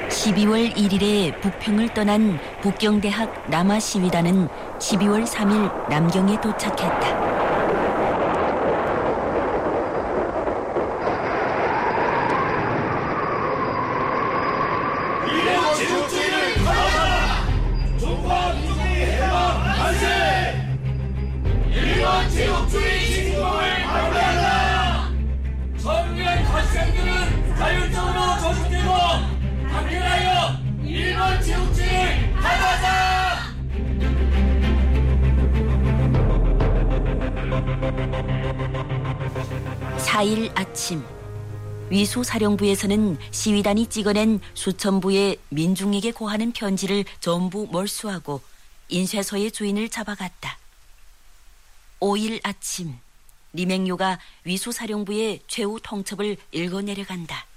12월 1일에 북평을 떠난 북경대학 남아시위단은 12월 3일 남경에 도착했다. 일본 제국주의를 탄압하라! 중华민족의 해방 만세! 일본 제국주의 진공을 반대한다! 청년 학생들은 자율적으로 조직되고 단결하여 일본 제국주의를 탄압하자! 4일 아침 위수사령부에서는 시위단이 찍어낸 수천 부의 민중에게 고하는 편지를 전부 몰수하고 인쇄소의 주인을 잡아갔다. 5일 아침 리맹요가 위수사령부의 최후 통첩을 읽어내려간다.